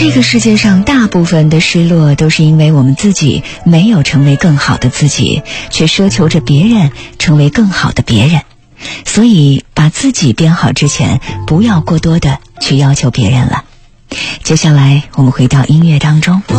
这个世界上大部分的失落都是因为我们自己没有成为更好的自己，却奢求着别人成为更好的别人。所以把自己变好之前，不要过多的去要求别人了。接下来我们回到音乐当中。